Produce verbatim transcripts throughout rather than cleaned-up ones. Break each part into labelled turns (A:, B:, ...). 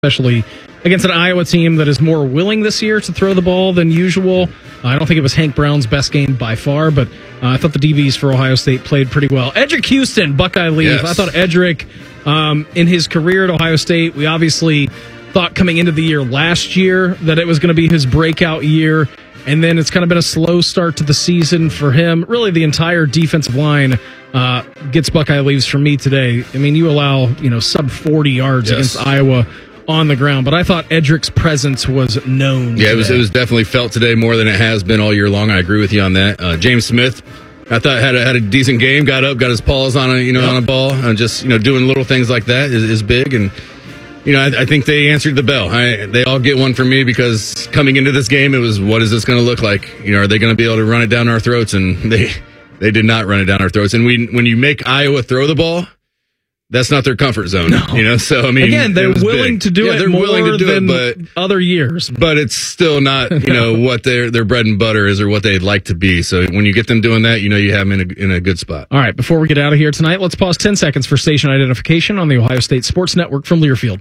A: especially against an Iowa team that is more willing this year to throw the ball than usual. I don't think it was Hank Brown's best game by far, but uh, I thought the D Bs for Ohio State played pretty well. Edric Houston, Buckeye leave.
B: Yes.
A: I thought Edric, um, in his career at Ohio State, we obviously thought coming into the year last year that it was going to be his breakout year, and then it's kind of been a slow start to the season for him. Really, the entire defensive line uh, gets Buckeye leaves for me today. I mean, you allow, you know, sub forty yards
B: Yes.
A: against Iowa on the ground, but I thought Edric's presence was known.
B: Yeah, it was
A: today.
B: it was definitely felt today more than it has been all year long. I agree with you on that. Uh, James Smith, I thought had a, had a decent game. Got up, got his paws on a you know
A: Yep.
B: on a ball, and just you know doing little things like that is, is big. And you know I, I think they answered the bell. I, they all get one from me because coming into this game, it was what is this going to look like? You know, are they going to be able to run it down our throats? And they they did not run it down our throats. And we when you make Iowa throw the ball, that's not their comfort zone,
A: No.
B: you know. So I mean,
A: Again, they're
B: it was
A: willing
B: big.
A: to do
B: yeah,
A: it
B: they're
A: more
B: willing to do
A: than
B: it, but
A: other years.
B: but it's still not, you know, what their their bread and butter is or what they'd like to be. So when you get them doing that, you know, you have them in a, in a good spot.
A: All right, before we get out of here tonight, let's pause ten seconds for station identification on the Ohio State Sports Network from Learfield.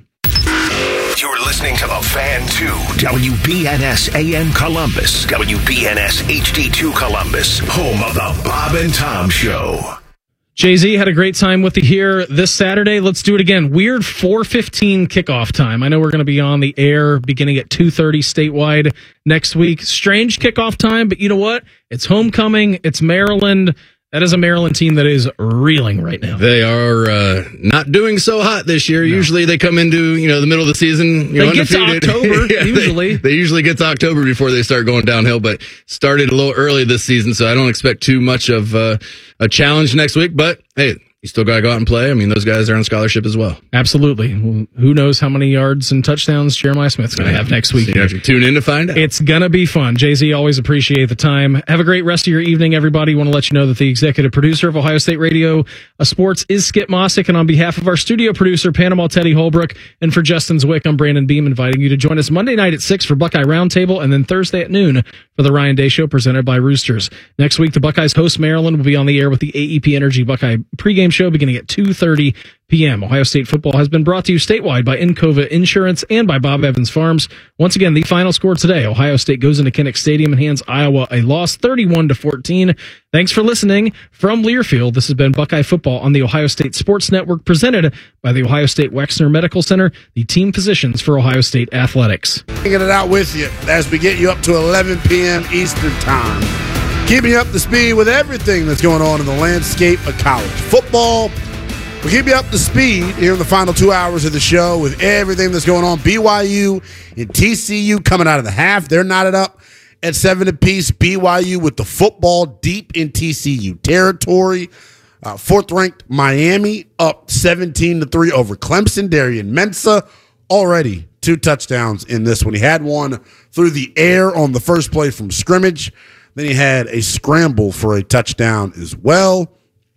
C: You're listening to The Fan two, W B N S A M Columbus, W B N S H D two Columbus, home of the Bob and Tom Show.
A: Jay-Z had a great time with you here this Saturday. Let's do it again. Weird four fifteen kickoff time. I know we're going to be on the air beginning at two thirty statewide next week. Strange kickoff time, but you know what? It's homecoming. It's Maryland. That is a Maryland team that is reeling right now.
B: They are uh, not doing so hot this year.
A: No.
B: Usually they come into, you know, the middle of the season, you
A: They
B: know,
A: get to
B: undefeated.
A: October,
B: Yeah,
A: usually.
B: They, they usually get to October before they start going downhill, but started a little early this season, so I don't expect too much of uh, a challenge next week. But, hey, you still got to go out and play. I mean, those guys are on scholarship as well.
A: Absolutely. Well, who knows how many yards and touchdowns Jeremiah Smith's going to have next week.
B: So you have to tune in to find out.
A: It's going to be fun. Jay-Z, always appreciate the time. Have a great rest of your evening, everybody. Want to let you know that the executive producer of Ohio State Radio uh, Sports is Skip Mossick, and on behalf of our studio producer, Panama Teddy Holbrook, and for Justin Zwick, I'm Brandon Beam, inviting you to join us Monday night at six for Buckeye Roundtable, and then Thursday at noon for the Ryan Day Show presented by Roosters. Next week, the Buckeyes host Maryland. Will be on the air with the A E P Energy Buckeye pregame show beginning at two thirty p.m. Ohio State football has been brought to you statewide by Encova Insurance and by Bob Evans Farms. Once again, the final score today, Ohio State goes into Kinnick Stadium and hands Iowa a loss thirty-one to fourteen. Thanks for listening from Learfield. This has been Buckeye Football on the Ohio State Sports Network, presented by the Ohio State Wexner Medical Center, the team physicians for Ohio State Athletics.
D: Taking it out with you as we get you up to eleven p.m. Eastern Time. Keeping you up to speed with everything that's going on in the landscape of college football. We'll keep you up to speed here in the final two hours of the show with everything that's going on. B Y U and T C U coming out of the half. They're knotted up at seven apiece. B Y U with the football deep in T C U territory. Uh, fourth-ranked Miami up seventeen to three over Clemson. Darian Mensah already two touchdowns in this one. He had one through the air on the first play from scrimmage. Then he had a scramble for a touchdown as well.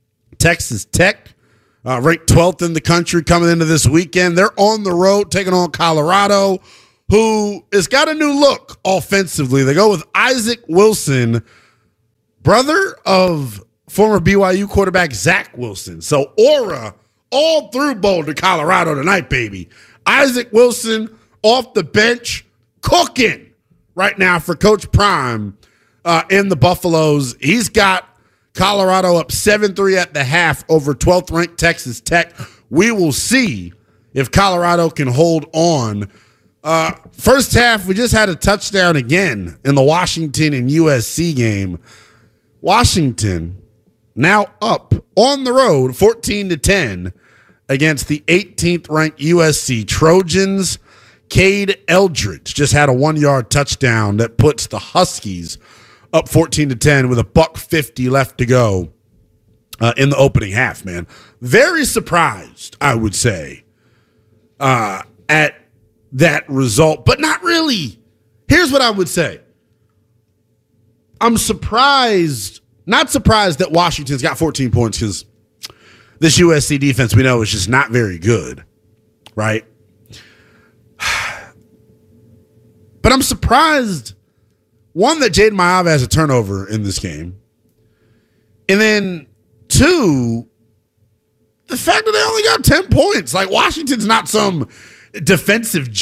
D: Texas Tech, uh, ranked twelfth in the country coming into this weekend. They're on the road taking on Colorado, who has got a new look offensively. They go with Isaac Wilson, brother of former B Y U quarterback Zach Wilson. So aura all through Boulder, Colorado tonight, baby. Isaac Wilson off the bench, cooking right now for Coach Prime uh, in the Buffaloes. He's got Colorado up seven three at the half over twelfth-ranked Texas Tech. We will see if Colorado can hold on. Uh, first half, we just had a touchdown again in the Washington and U S C game. Washington now up on the road fourteen to ten against the eighteenth-ranked U S C Trojans. Cade Eldridge just had a one-yard touchdown that puts the Huskies up fourteen to ten with a buck fifty left to go uh, in the opening half, man. Very surprised, I would say, uh, at that result, but not really. Here's what I would say. I'm surprised, not surprised that Washington's got fourteen points because this U S C defense we know is just not very good, right? But I'm surprised, one, that Jaden Mayava has a turnover in this game. And then, two, the fact that they only got ten points. Like, Washington's not some defensive